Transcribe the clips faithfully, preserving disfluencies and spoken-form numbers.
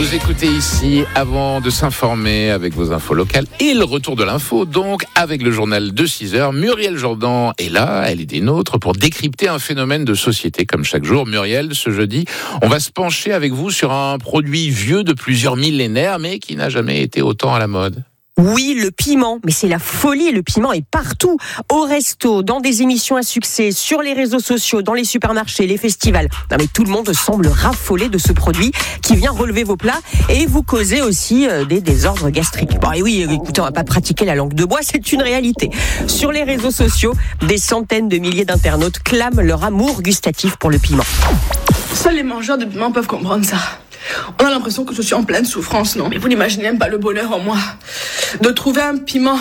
Vous écoutez ici avant de s'informer avec vos infos locales et le retour de l'info, donc avec le journal de six heures. Muriel Jourdan est là, elle est des nôtres pour décrypter un phénomène de société comme chaque jour. Muriel, ce jeudi, on va se pencher avec vous sur un produit vieux de plusieurs millénaires mais qui n'a jamais été autant à la mode. Oui, le piment, mais c'est la folie, le piment est partout, au resto, dans des émissions à succès, sur les réseaux sociaux, dans les supermarchés, les festivals. Non mais tout le monde semble raffoler de ce produit qui vient relever vos plats et vous causer aussi euh, des désordres gastriques. Bon et oui, écoutez, on va pas pratiquer la langue de bois, c'est une réalité. Sur les réseaux sociaux, des centaines de milliers d'internautes clament leur amour gustatif pour le piment. Seuls les mangeurs de piment peuvent comprendre ça. On a l'impression que je suis en pleine souffrance, non? Mais vous n'imaginez même pas le bonheur en moi de trouver un piment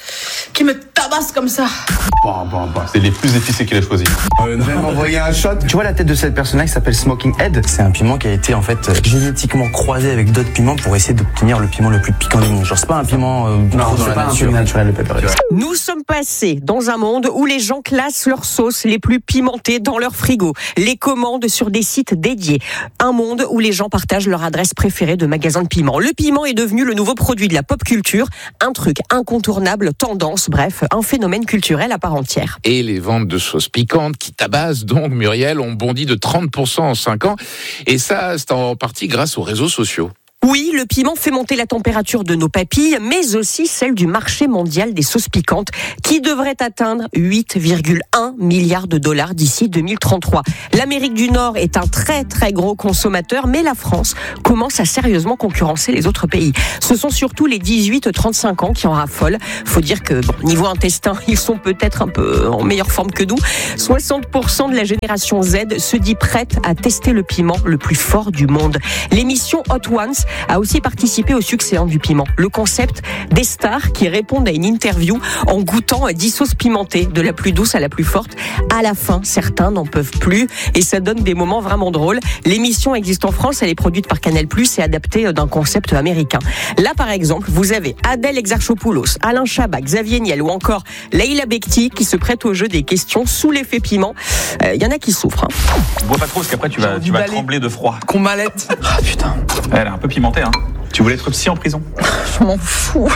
qui me tabasse comme ça. Bon, bon, bon, c'est les plus épicés qu'il a choisi. Euh, je vais m'envoyer un shot. Tu vois la tête de cette personne-là qui s'appelle Smoking Head? C'est un piment qui a été en fait génétiquement croisé avec d'autres piments pour essayer d'obtenir le piment le plus piquant du monde. Genre c'est pas un piment euh, non, dans c'est la pas nature. Un piment naturel, le pepper. Nous sommes passés dans un monde où les gens classent leurs sauces les plus pimentées dans leur frigo, les commandent sur des sites dédiés. Un monde où les gens partagent leur adresse préférée de magasin de piment. Le piment est devenu le nouveau produit de la pop culture, un truc incontournable, tendance, bref, un phénomène culturel à part entière. Et les ventes de sauces piquantes qui tabassent donc, Muriel, ont bondi de trente pour cent en cinq ans. Et ça, c'est en partie grâce aux réseaux sociaux. Oui, le piment fait monter la température de nos papilles, mais aussi celle du marché mondial des sauces piquantes, qui devrait atteindre huit virgule un milliards de dollars d'ici deux mille trente-trois. L'Amérique du Nord est un très très gros consommateur, mais la France commence à sérieusement concurrencer les autres pays. Ce sont surtout les dix-huit à trente-cinq ans qui en raffolent. Faut dire que, bon, niveau intestin, ils sont peut-être un peu en meilleure forme que nous. soixante pour cent de la génération Z se dit prête à tester le piment le plus fort du monde. L'émission Hot Ones a aussi participé au succès du piment. Le concept des stars qui répondent à une interview en goûtant dix sauces pimentées, de la plus douce à la plus forte. À la fin, certains n'en peuvent plus et ça donne des moments vraiment drôles. L'émission existe en France, elle est produite par Canal plus, et adaptée d'un concept américain. Là, par exemple, vous avez Adèle Exarchopoulos, Alain Chabat, Xavier Niel ou encore Leïla Bekti qui se prête au jeu des questions sous l'effet piment. Il euh, y en a qui souffrent. Hein. Bois pas trop parce qu'après tu vas, tu vas trembler de froid. Qu'on m'allait. Ah putain. Elle est un peu pimentée, hein. Tu voulais être psy en prison? Je m'en fous.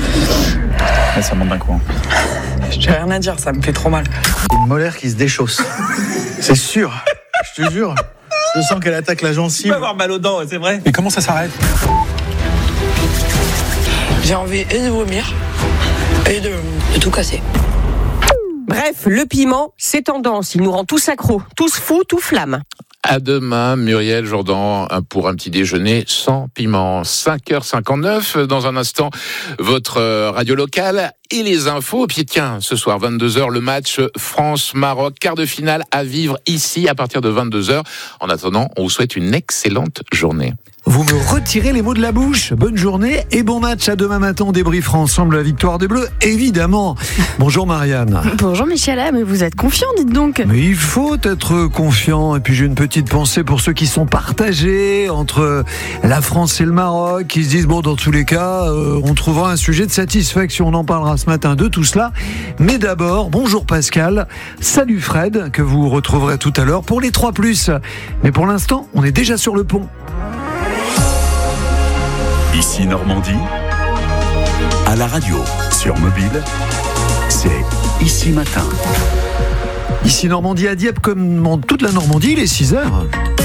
Ouais, ça monte d'un coup. Hein. J'ai rien à dire, ça me fait trop mal. Une molaire qui se déchausse. C'est sûr. Je te jure. Je sens qu'elle attaque la gencive. Tu vas avoir mal aux dents, c'est vrai. Mais comment ça s'arrête? J'ai envie et de vomir et de, de tout casser. Bref, le piment, c'est tendance. Il nous rend tous accros, tous fous, tous flammes. À demain, Muriel Jourdan, pour un petit déjeuner sans piment. cinq heures cinquante-neuf, dans un instant, votre radio locale et les infos. Et puis tiens, ce soir, vingt-deux heures, le match France-Maroc, quart de finale à vivre ici à partir de vingt-deux heures. En attendant, on vous souhaite une excellente journée. Vous me retirez les mots de la bouche. Bonne journée et bon match. À demain matin, on débriefera ensemble la victoire des Bleus, évidemment. Bonjour Marianne. Bonjour Michel, mais vous êtes confiant, dites donc. Mais il faut être confiant. Et puis j'ai une petite pensée pour ceux qui sont partagés entre la France et le Maroc, qui se disent, bon, dans tous les cas, euh, on trouvera un sujet de satisfaction. On en parlera ce matin de tout cela. Mais d'abord, bonjour Pascal. Salut Fred, que vous retrouverez tout à l'heure pour les trois plus. Mais pour l'instant, on est déjà sur le pont. Ici Normandie, à la radio, sur mobile, c'est Ici Matin. Ici Normandie à Dieppe, comme dans toute la Normandie, il est six heures.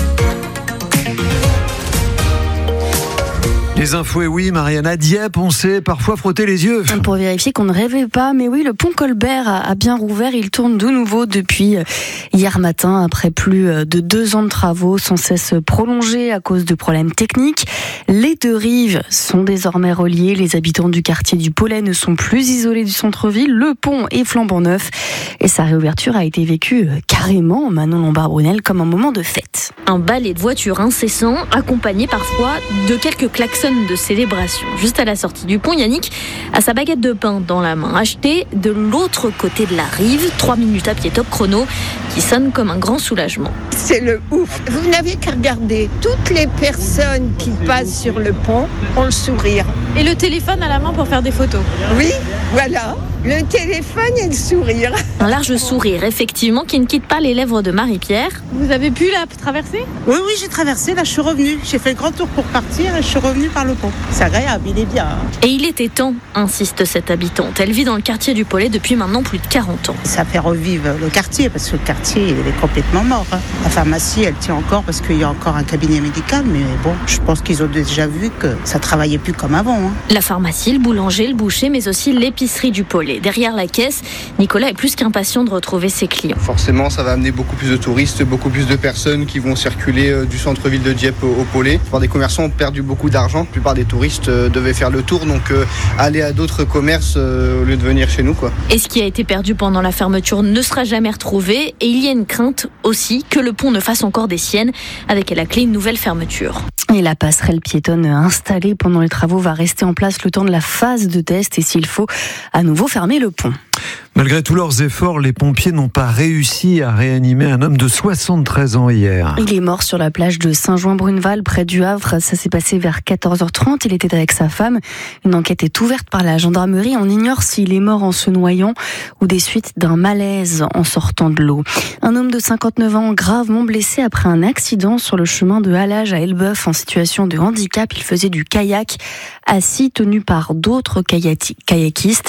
Les infos, et oui, Marianne, à Dieppe, on sait parfois frotter les yeux. Pour vérifier qu'on ne rêvait pas, mais oui, le pont Colbert a bien rouvert. Il tourne de nouveau depuis hier matin, après plus de deux ans de travaux, sans cesse prolongés à cause de problèmes techniques. Les deux rives sont désormais reliées. Les habitants du quartier du Pollet ne sont plus isolés du centre-ville. Le pont est flambant neuf et sa réouverture a été vécue carrément, Manon Lombard-Brunel, comme un moment de fête. Un balai de voitures incessant, accompagné parfois de quelques klaxons de célébration. Juste à la sortie du pont, Yannick a sa baguette de pain dans la main, achetée de l'autre côté de la rive. Trois minutes à pied top chrono, qui sonne comme un grand soulagement. C'est le ouf. Vous n'avez qu'à regarder. Toutes les personnes qui passent sur le pont ont le sourire. Et le téléphone à la main pour faire des photos. Oui, voilà. Le téléphone et le sourire. Un large sourire, effectivement, qui ne quitte pas les lèvres de Marie-Pierre. Vous avez pu la traverser ? Oui, oui, j'ai traversé, là je suis revenue. J'ai fait le grand tour pour partir et je suis revenue par le pont. C'est agréable, il est bien. Et il était temps, insiste cette habitante. Elle vit dans le quartier du Pollet depuis maintenant plus de quarante ans. Ça fait revivre le quartier, parce que le quartier il est complètement mort. Hein. La pharmacie, elle tient encore parce qu'il y a encore un cabinet médical, mais bon, je pense qu'ils ont déjà vu que ça travaillait plus comme avant. Hein. La pharmacie, le boulanger, le boucher, mais aussi l'épicerie du Pollet. Derrière la caisse, Nicolas est plus qu'impatient de retrouver ses clients. Forcément, ça va amener beaucoup plus de touristes, beaucoup plus de personnes qui vont circuler euh, du centre-ville de Dieppe au, au Pollet. La plupart des commerçants ont perdu beaucoup d'argent. La plupart des touristes euh, devaient faire le tour, donc euh, aller à d'autres commerces euh, au lieu de venir chez nous, quoi. Et ce qui a été perdu pendant la fermeture ne sera jamais retrouvé. Et il y a une crainte aussi que le pont ne fasse encore des siennes, avec à la clé une nouvelle fermeture. Et la passerelle piétonne installée pendant les travaux va rester en place le temps de la phase de test et s'il faut, à nouveau fermer le pont. Malgré tous leurs efforts, les pompiers n'ont pas réussi à réanimer un homme de soixante-treize ans hier. Il est mort sur la plage de Saint-Jouin-Bruneval, près du Havre. Ça s'est passé vers quatorze heures trente. Il était avec sa femme. Une enquête est ouverte par la gendarmerie. On ignore s'il est mort en se noyant ou des suites d'un malaise en sortant de l'eau. Un homme de cinquante-neuf ans, gravement blessé après un accident sur le chemin de Halage à Elbeuf en situation de handicap. Il faisait du kayak, assis, tenu par d'autres kayakistes.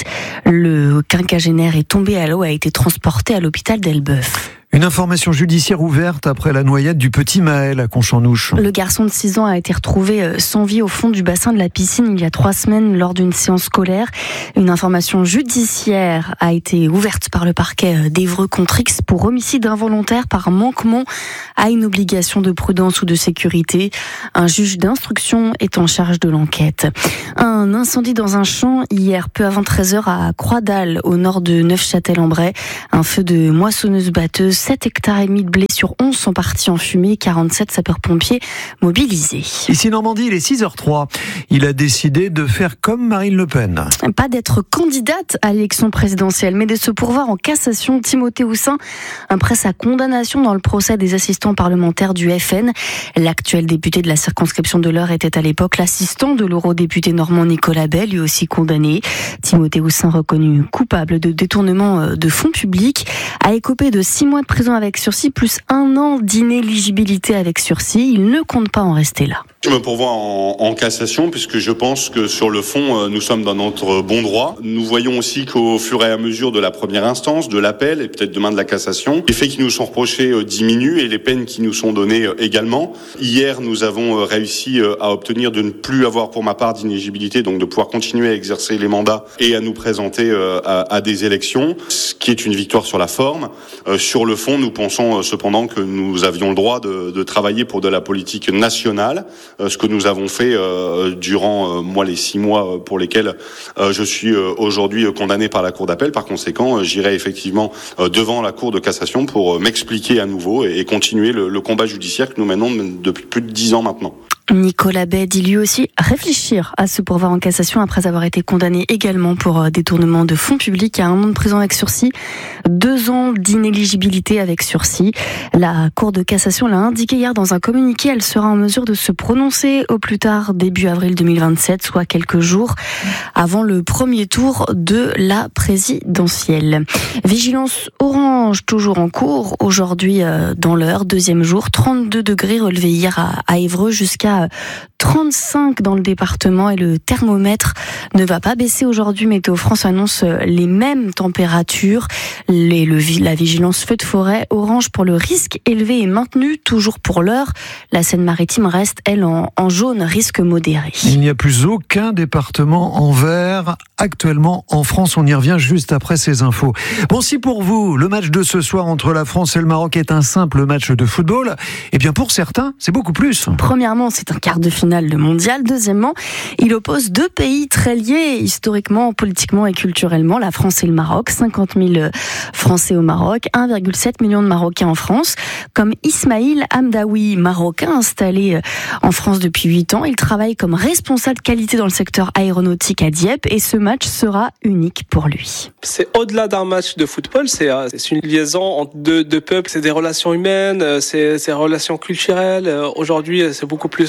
Le quinquagénaire est tombé à l'eau et a été transporté à l'hôpital d'Elbeuf. Une information judiciaire ouverte après la noyade du petit Maël à Conchanouche. Le garçon de six ans a été retrouvé sans vie au fond du bassin de la piscine il y a trois semaines lors d'une séance scolaire. Une information judiciaire a été ouverte par le parquet d'Évreux contre X pour homicide involontaire par manquement à une obligation de prudence ou de sécurité. Un juge d'instruction est en charge de l'enquête. Un incendie dans un champ hier peu avant treize heures à Croix-Dalle au nord de Neufchâtel-en-Bray. Un feu de moissonneuse-batteuse. sept hectares et demi de blé sur onze sont partis en fumée, quarante-sept sapeurs-pompiers mobilisés. Ici Normandie, il est six heures trois. Il a décidé de faire comme Marine Le Pen. Pas d'être candidate à l'élection présidentielle, mais de se pourvoir en cassation. Timothée Houssin, après sa condamnation dans le procès des assistants parlementaires du F N. L'actuel député de la circonscription de l'Eure était à l'époque l'assistant de l'eurodéputé normand Nicolas Bay, lui aussi condamné. Timothée Houssin, reconnu coupable de détournement de fonds publics, a écopé de six mois de prison avec sursis, plus un an d'inéligibilité avec sursis. Il ne compte pas en rester là. Je me pourvois en, en cassation puisque je pense que sur le fond, nous sommes dans notre bon droit. Nous voyons aussi qu'au fur et à mesure de la première instance, de l'appel et peut-être demain de la cassation, les faits qui nous sont reprochés diminuent et les peines qui nous sont données également. Hier, nous avons réussi à obtenir de ne plus avoir pour ma part d'inéligibilité, donc de pouvoir continuer à exercer les mandats et à nous présenter à, à des élections, ce qui est une victoire sur la forme. Sur le fond, nous pensons cependant que nous avions le droit de, de travailler pour de la politique nationale, ce que nous avons fait euh, durant euh, moi les six mois pour lesquels euh, je suis euh, aujourd'hui condamné par la Cour d'appel. Par conséquent, euh, j'irai effectivement euh, devant la Cour de cassation pour euh, m'expliquer à nouveau et, et continuer le, le combat judiciaire que nous menons depuis plus de dix ans maintenant. Nicolas Bay dit lui aussi réfléchir à se pourvoir en cassation après avoir été condamné également pour détournement de fonds publics à un an de prison avec sursis, deux ans d'inéligibilité avec sursis. La Cour de cassation l'a indiqué hier dans un communiqué. Elle sera en mesure de se prononcer au plus tard début avril deux mille vingt-sept, soit quelques jours avant le premier tour de la présidentielle. Vigilance orange toujours en cours aujourd'hui dans l'Eure, deuxième jour, trente-deux degrés relevés hier à, à Évreux jusqu'à trente-cinq dans le département et le thermomètre ne va pas baisser aujourd'hui. Météo France annonce les mêmes températures. Les, le, la vigilance feu de forêt orange pour le risque élevé est maintenue toujours pour l'heure. La Seine-Maritime reste, elle, en, en jaune, risque modéré. Il n'y a plus aucun département en vert actuellement en France. On y revient juste après ces infos. Bon, si pour vous, le match de ce soir entre la France et le Maroc est un simple match de football, eh bien pour certains, c'est beaucoup plus. Premièrement, c'est un quart de finale de mondial. Deuxièmement, il oppose deux pays très liés historiquement, politiquement et culturellement, la France et le Maroc. cinquante mille Français au Maroc, un virgule sept million de Marocains en France. Comme Ismail Hamdaoui, marocain installé en France depuis huit ans. Il travaille comme responsable qualité dans le secteur aéronautique à Dieppe et ce match sera unique pour lui. C'est au-delà d'un match de football, c'est, c'est une liaison entre deux, deux peuples, c'est des relations humaines, c'est, c'est des relations culturelles. Aujourd'hui, c'est beaucoup plus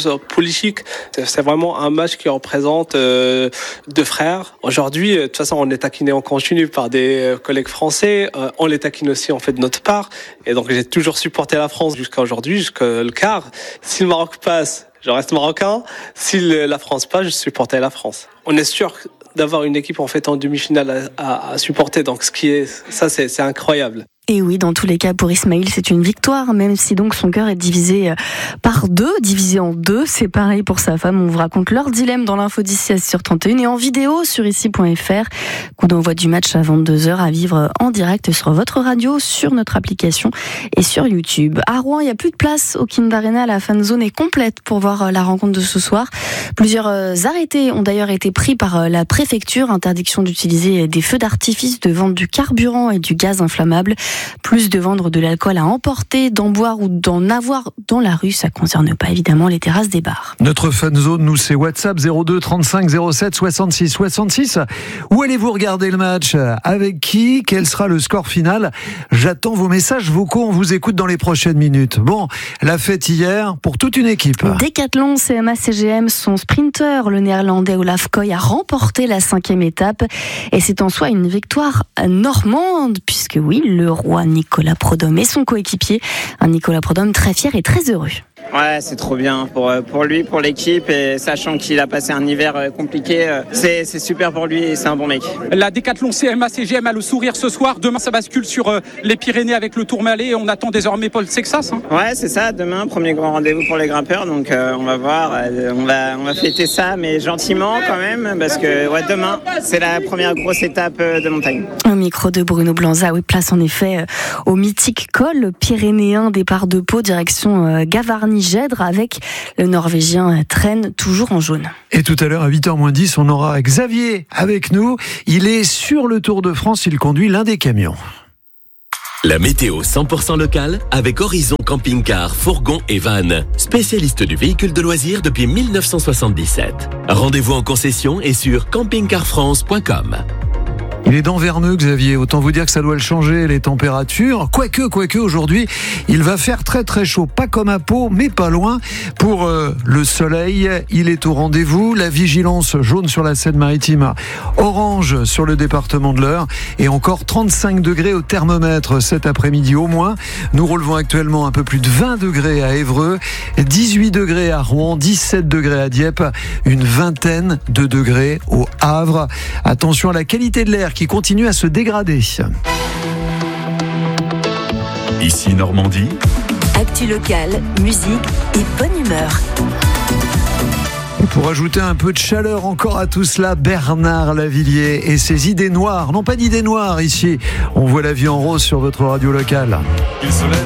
chose politique. C'est vraiment un match qui représente euh, deux frères. Aujourd'hui, de toute façon, on est taquiné en continu par des collègues français. Euh, on les taquine aussi, en fait, de notre part. Et donc, j'ai toujours supporté la France jusqu'à aujourd'hui, jusqu'à le quart. Si le Maroc passe, je reste marocain. Si la France passe, je supportais la France. On est sûr d'avoir une équipe, en fait, en demi-finale à, à, à supporter. Donc, ce qui est, ça, c'est, c'est incroyable. Et oui, dans tous les cas, pour Ismaïl, c'est une victoire, même si donc son cœur est divisé par deux, divisé en deux. C'est pareil pour sa femme. On vous raconte leur dilemme dans l'info d'ici à six heures trente et un et en vidéo sur ici point f r. Coup d'envoi du match à vingt-deux heures à vivre en direct sur votre radio, sur notre application et sur YouTube. À Rouen, il n'y a plus de place au Kind Arena. La fan zone est complète pour voir la rencontre de ce soir. Plusieurs arrêtés ont d'ailleurs été pris par la préfecture. Interdiction d'utiliser des feux d'artifice, de vendre du carburant et du gaz inflammable. Plus de vendre de l'alcool à emporter, d'en boire ou d'en avoir dans la rue. Ça ne concerne pas évidemment les terrasses des bars. Notre fan zone, nous, c'est WhatsApp zéro deux trente-cinq zéro sept soixante-six soixante-six. Où allez-vous regarder le match? Avec qui? Quel sera le score final? J'attends vos messages vocaux. On vous écoute dans les prochaines minutes. Bon, la fête hier pour toute une équipe. Décathlon, C M A C G M, son sprinter, le néerlandais Olaf Koy, a remporté la cinquième étape. Et c'est en soi une victoire normande, puisque oui, le roi Nicolas Prodhomme et son coéquipier, un Nicolas Prodhomme très fier et très heureux. Ouais, c'est trop bien pour, pour lui, pour l'équipe, et sachant qu'il a passé un hiver compliqué, c'est, c'est super pour lui et c'est un bon mec. La Décathlon C M A C G M a le sourire ce soir. Demain, ça bascule sur les Pyrénées avec le Tourmalet. On attend désormais Paul Sexas. Hein. Ouais, c'est ça. Demain, premier grand rendez-vous pour les grimpeurs. Donc, euh, on va voir. Euh, on va, on va fêter ça, mais gentiment quand même, parce que ouais, demain, c'est la première grosse étape de montagne. Un micro de Bruno Blanza, oui, place en effet au mythique col pyrénéen, départ de Pau, direction euh, Gavarnie. Gèdre avec le Norvégien Tren, toujours en jaune. Et tout à l'heure, à huit heures moins dix, on aura Xavier avec nous. Il est sur le Tour de France, il conduit l'un des camions. La météo cent pour cent locale avec Horizon Camping-Car, Fourgon et Van. Spécialiste du véhicule de loisirs depuis mille neuf cent soixante-dix-sept. Rendez-vous en concession et sur camping car france point com. Il est dans Verneux, Xavier. Autant vous dire que ça doit le changer, les températures. Quoique, quoique, aujourd'hui, il va faire très très chaud. Pas comme à Pau, mais pas loin. Pour euh, le soleil, il est au rendez-vous. La vigilance jaune sur la Seine-Maritime, orange sur le département de l'Eure. Et encore trente-cinq degrés au thermomètre cet après-midi au moins. Nous relevons actuellement un peu plus de vingt degrés à Évreux, dix-huit degrés à Rouen, dix-sept degrés à Dieppe, une vingtaine de degrés au Havre. Attention à la qualité de l'air qui continue à se dégrader. Ici Normandie. Actu locale, musique et bonne humeur. Et pour ajouter un peu de chaleur encore à tout cela, Bernard Lavilliers et ses idées noires. Non, pas d'idées noires ici. On voit la vie en rose sur votre radio locale. Il se lève